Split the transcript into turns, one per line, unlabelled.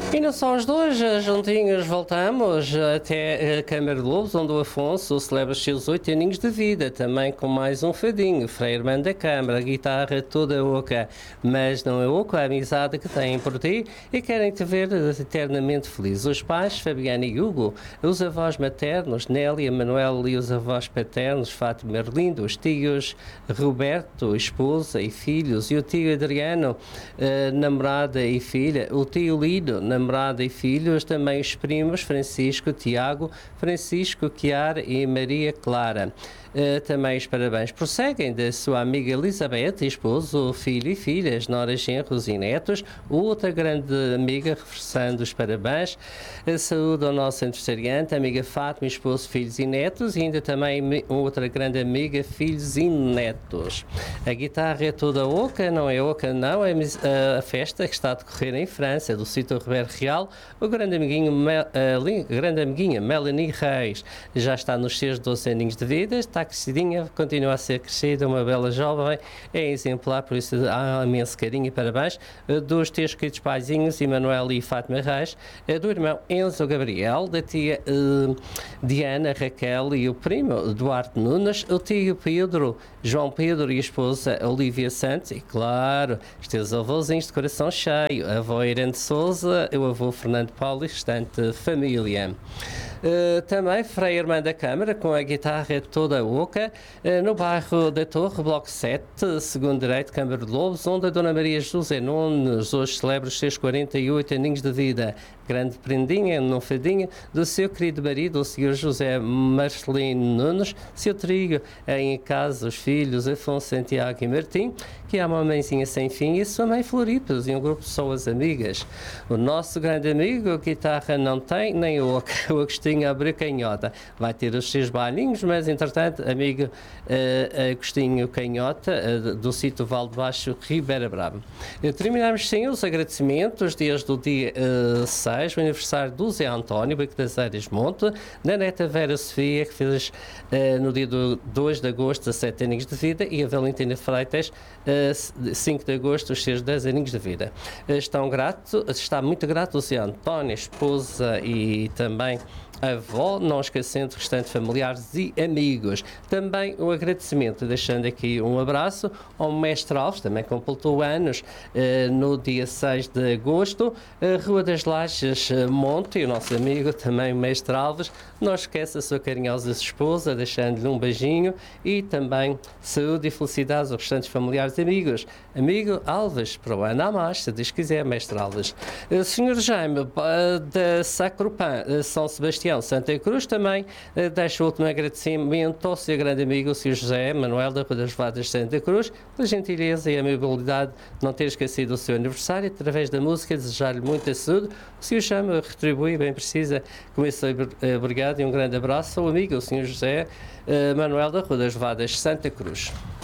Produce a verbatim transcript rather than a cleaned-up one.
E não só os dois, juntinhos voltamos até a Câmara de Lobos, onde o Afonso celebra os seus oito aninhos de vida, também com mais um fadinho, Frei Irmão da Câmara, a guitarra toda oca, mas não é oca a amizade que têm por ti e querem te ver eternamente feliz. Os pais, Fabiana e Hugo, os avós maternos, Nélia, Manuel e os avós paternos, Fátima e Arlindo, os tios Roberto, esposa e filhos, e o tio Adriano, eh, namorada e filha, o tio Lido, namorada e filhos, também os primos Francisco, Tiago, Francisco, Chiara e Maria Clara. Uh, também os parabéns prosseguem da sua amiga Elizabeth, esposo, filho e filhas, noras, genros e netos. Outra grande amiga, reforçando os parabéns. A saúde ao nosso aniversariante, a amiga Fátima, esposo, filhos e netos. E ainda também outra grande amiga, filhos e netos. A guitarra é toda oca, não é oca não, é a festa que está a decorrer em França, do sítio Roberto Real. O grande amiguinho, a grande amiguinha Melanie Reis já está nos seus doze aninhos de vida, está crescidinha, continua a ser crescida, uma bela jovem, é exemplar, por isso há imenso carinho e parabéns dos teus queridos paizinhos, Emanuel e Fátima Reis, do irmão Enzo Gabriel, da tia uh, Diana Raquel e o primo Duarte Nunes, o tio Pedro, João Pedro e a esposa Olivia Santos, e claro, os teus avôzinhos de coração cheio, a avó Irene de Souza, o avô Fernando Paulo e restante família. Uh, também Frei Irmã da Câmara, com a guitarra toda oca, uh, no bairro da Torre, bloco sete, segundo direito, Câmara de Lobos, onde a Dona Maria José Nunes hoje celebra os seus quarenta e oito aninhos de vida. Grande prendinha, não fadinha, do seu querido marido, o senhor José Marcelino Nunes, seu trio em casa, os filhos Afonso, Santiago e Martim, que há uma mãezinha sem fim, e a sua mãe Floripos, e um grupo de pessoas amigas. O nosso grande amigo, a guitarra não tem, nem o, o Agostinho Abrecanhota. Vai ter os seus bailinhos, mas entretanto, amigo uh, Agostinho Canhota, uh, do sítio Val de Baixo, Ribeira Brava. Uh, terminamos sim os agradecimentos desde o dia uh, seis, o aniversário do Zé António, Beco das Eiras Monte, da neta Vera Sofia, que fez uh, no dia do dois de agosto, dezassete aninhos de vida, e a Valentina Freitas, uh, cinco de agosto, os seus dez aninhos de vida. Uh, estão grato, está muito grato o Zé António, a esposa e também a avó, não esquecendo restantes familiares e amigos. Também o agradecimento, deixando aqui um abraço ao Mestre Alves, também completou anos eh, no dia seis de agosto, a Rua das Lajes, Monte, e o nosso amigo também, o Mestre Alves, não esquece a sua carinhosa esposa, deixando-lhe um beijinho e também saúde e felicidades aos restantes familiares e amigos. Amigo Alves, para o ano a mais, se Deus quiser, Mestre Alves. O senhor Jaime, da Sacropan, São Sebastião, Santa Cruz, também uh, deixo o último agradecimento ao seu grande amigo, o senhor José Manuel da Rua das Vadas de Santa Cruz, pela gentileza e amabilidade de não ter esquecido o seu aniversário, através da música, desejar-lhe muita saúde. O senhor chama, retribui, bem precisa, com isso, uh, obrigado e um grande abraço ao amigo, o senhor José uh, Manuel da Rua das Vadas de Santa Cruz.